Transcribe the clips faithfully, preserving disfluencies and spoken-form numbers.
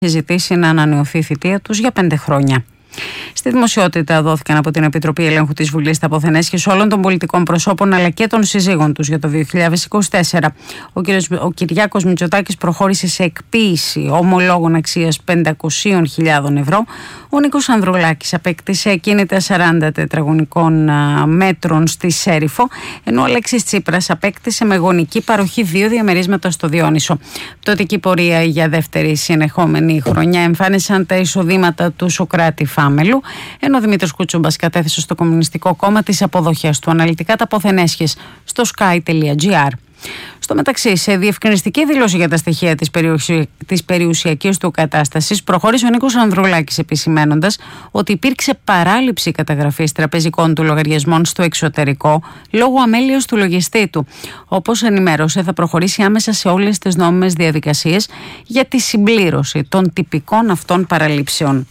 ζητήσει να ανανεωθεί η θητεία τους για πέντε χρόνια. Στη δημοσιότητα δόθηκαν από την Επιτροπή Ελέγχου της Βουλής τα αποθενέσχες όλων των πολιτικών προσώπων αλλά και των συζύγων τους για το δύο χιλιάδες είκοσι τέσσερα. Ο, κ. ο Κυριάκος Μητσοτάκης προχώρησε σε εκποίηση ομολόγων αξίας πεντακόσιες χιλιάδες ευρώ. Ο Νίκος Ανδρουλάκης απέκτησε ακίνητα σαράντα τετραγωνικών μέτρων στη Σέριφο, ενώ ο Αλέξης Τσίπρας απέκτησε με γονική παροχή δύο διαμερίσματα στο Διόνυσο. Πτωτική πορεία για δεύτερη συνεχόμενη χρονιά εμφάνισαν τα εισοδήματα του Σωκράτη Φάμελου, ενώ ο Δημήτρης Κουτσούμπας κατέθεσε στο Κομμουνιστικό Κόμμα τις αποδοχές του. Αναλυτικά τα αποθενέσχες στο sky τελεία gr. Στο μεταξύ, σε διευκρινιστική δήλωση για τα στοιχεία της, περιουσια... της περιουσιακής του κατάστασης, προχώρησε ο Νίκος Ανδρουλάκης επισημαίνοντας ότι υπήρξε παράληψη καταγραφής τραπεζικών του λογαριασμών στο εξωτερικό λόγω αμέλειας του λογιστή του. Όπως ενημέρωσε, θα προχωρήσει άμεσα σε όλες τις νόμιμες διαδικασίες για τη συμπλήρωση των τυπικών αυτών παραλήψεων.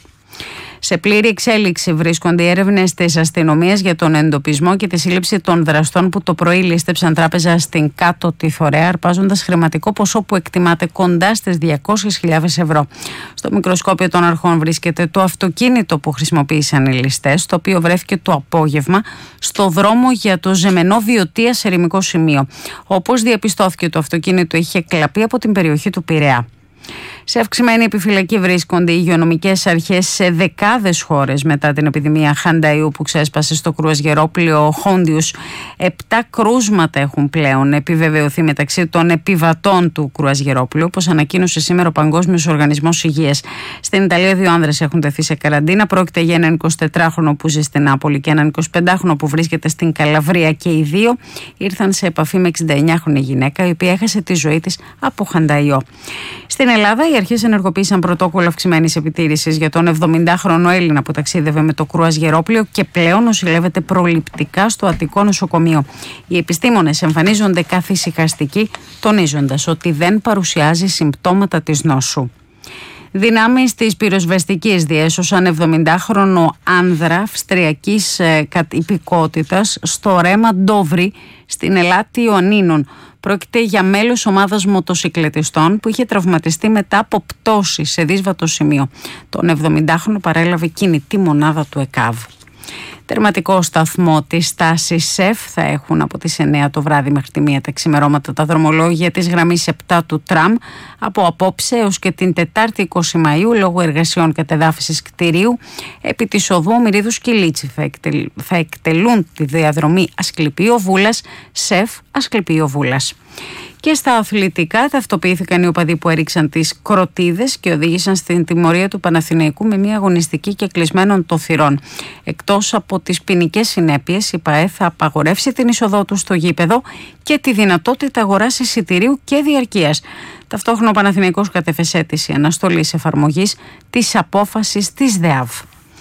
Σε πλήρη εξέλιξη βρίσκονται οι έρευνες της αστυνομίας για τον εντοπισμό και τη σύλληψη των δραστών που το πρωί λίστεψαν τράπεζα στην Κάτω τη Θωρέα, αρπάζοντας χρηματικό ποσό που εκτιμάται κοντά στις διακόσιες χιλιάδες ευρώ. Στο μικροσκόπιο των αρχών βρίσκεται το αυτοκίνητο που χρησιμοποίησαν οι ληστές, το οποίο βρέθηκε το απόγευμα στο δρόμο για το Ζεμενό Βιωτία σε ερημικό σημείο. Όπως διαπιστώθηκε, το αυτοκίνητο είχε κλαπεί από την περιοχή του Πειραιά. Σε αυξημένη επιφυλακή βρίσκονται οι υγειονομικές αρχές σε δεκάδες χώρες μετά την επιδημία χανταϊού που ξέσπασε στο κρουαζιερόπλοιο Χόντιους. Επτά κρούσματα έχουν πλέον επιβεβαιωθεί μεταξύ των επιβατών του κρουαζιερόπλοιου, όπως ανακοίνωσε σήμερα ο Παγκόσμιος Οργανισμός Υγείας. Στην Ιταλία, δύο άνδρες έχουν τεθεί σε καραντίνα. Πρόκειται για έναν εικοσιτετράχρονο που ζει στην Νάπολη και έναν εικοσιπεντάχρονο που βρίσκεται στην Καλαβρία, και οι δύο ήρθαν σε επαφή με εξηνταεννιάχρονη γυναίκα, η οποία έχασε τη ζωή της από χανταϊό. Στην Ελλάδα, οι αρχές ενεργοποίησαν πρωτόκολλο αυξημένης επιτήρησης για τον εβδομηντάχρονο Έλληνα που ταξίδευε με το κρουαζιερόπλοιο και πλέον νοσηλεύεται προληπτικά στο Αττικό νοσοκομείο. Οι επιστήμονες εμφανίζονται καθησυχαστικοί, τονίζοντας ότι δεν παρουσιάζει συμπτώματα της νόσου. Δυνάμεις της πυροσβεστικής διέσωσαν εβδομηντάχρονο άνδρα αυστριακής υπηκότητας στο ρέμα Ντόβρι στην Ελάτη Ιωαννίνων. Πρόκειται για μέλος ομάδας μοτοσυκλετιστών που είχε τραυματιστεί μετά από πτώση σε δύσβατο σημείο. Τον εβδομηντάχρονο παρέλαβε κινητή μονάδα του ΕΚΑΒ. Τερματικό σταθμό της στάσης ΣΕΦ θα έχουν από τις εννιά το βράδυ μέχρι τη μία τα ξημερώματα τα δρομολόγια της γραμμής επτά του τραμ από απόψε έως και την Τετάρτη είκοσι Μαΐου λόγω εργασιών κατεδάφισης κτηρίου επί της οδού Ομηρίδου Σκυλίτσι. Θα, εκτελ, θα εκτελούν τη διαδρομή Ασκληπείο Βούλας, ΣΕΦ Ασκληπείο Βούλας. Και στα αθλητικά ταυτοποιήθηκαν οι οπαδοί που έριξαν τις κροτίδες και οδήγησαν στην τιμωρία του Παναθηναϊκού με μια αγωνιστική και κλεισμένων των θυρών. Εκτός από τις ποινικές συνέπειες, η ΠΑΕ θα απαγορεύσει την είσοδό του στο γήπεδο και τη δυνατότητα αγοράς εισιτηρίου και διαρκείας. Ταυτόχρονα ο Παναθηναϊκός κατέφεσε αίτηση αναστολής εφαρμογής της απόφασης της ΔΕΑΒ.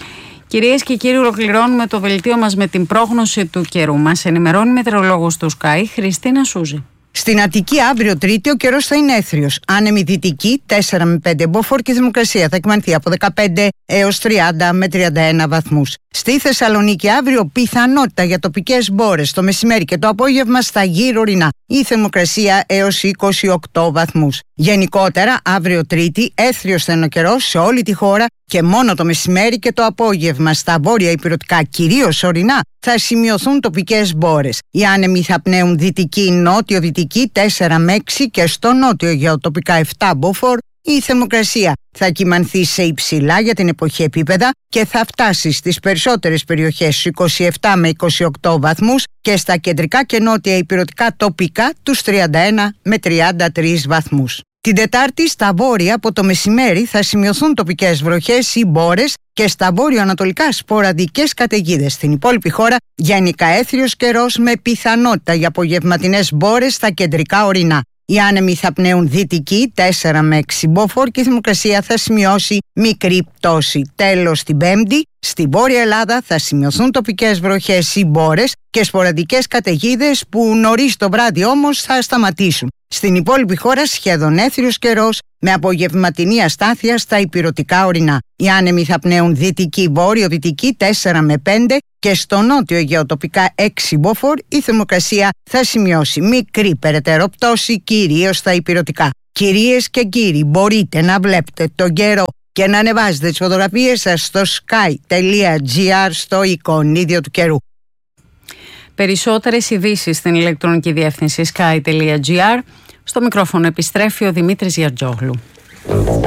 Κυρίες και κύριοι, ολοκληρώνουμε το δελτίο μας με την πρόγνωση του καιρού. Μας ενημερώνει η μετεωρολόγος του Sky, Χριστίνα Σούζη. Στην Αττική αύριο Τρίτη ο καιρός θα είναι έθριος. Άνεμη δυτική τέσσερα με πέντε μποφόρ και η θερμοκρασία θα εκμανθεί από δεκαπέντε έως τριάντα με τριάντα ένα βαθμούς. Στη Θεσσαλονίκη αύριο πιθανότητα για τοπικές μπόρες το μεσημέρι και το απόγευμα στα γύρω ορεινά. Η θερμοκρασία έως είκοσι οκτώ βαθμούς. Γενικότερα αύριο Τρίτη έθριος θα είναι ο καιρός σε όλη τη χώρα και μόνο το μεσημέρι και το απόγευμα στα βόρεια ηπειρωτικά, κυρίως ορεινά, θα σημειωθούν τοπικές μπόρες. Οι άνεμοι θα πνέουν δυτική νότιο-δυτική τέσσερα με έξι και στο νότιο γεωτοπικά επτά μποφόρ. Η θερμοκρασία θα κυμανθεί σε υψηλά για την εποχή επίπεδα και θα φτάσει στις περισσότερες περιοχές στους είκοσι επτά με είκοσι οκτώ βαθμούς και στα κεντρικά και νότια ηπειρωτικά τοπικά τους τριάντα ένα με τριάντα τρεις βαθμούς. Την Τετάρτη στα βόρεια από το μεσημέρι θα σημειωθούν τοπικές βροχές ή μπόρες και στα βόρειο-ανατολικά σποραδικές καταιγίδες. Στην υπόλοιπη χώρα γενικά έθριος καιρός με πιθανότητα για απογευματινές μπόρες στα κεντρικά ορεινά. Οι άνεμοι θα πνέουν δυτική τέσσερα με έξι μποφόρ και η θερμοκρασία θα σημειώσει μικρή πτώση. Τέλος, την Πέμπτη, στη Βόρεια Ελλάδα θα σημειωθούν τοπικές βροχές ή μπόρες και σποραδικές καταιγίδες που νωρίς το βράδυ όμως θα σταματήσουν. Στην υπόλοιπη χώρα σχεδόν έθριος καιρός με απογευματινή αστάθεια στα ηπειρωτικά ορεινά. Οι άνεμοι θα πνέουν δυτική βόρειο-δυτική τέσσερα με πέντε και στο νότιο γεωτοπικά έξι μποφόρ η θερμοκρασία θα σημειώσει μικρή περαιτέρω πτώση κυρίως στα ηπειρωτικά. Κυρίες και κύριοι, μπορείτε να βλέπετε τον καιρό και να ανεβάζετε τις φωτογραφίες σας στο sky.gr στο εικονίδιο του καιρού. Περισσότερες ειδήσεις στην ηλεκτρονική διεύθυνση sky.gr. Στο μικρόφωνο επιστρέφει ο Δημήτρης Γιαρτζόγλου.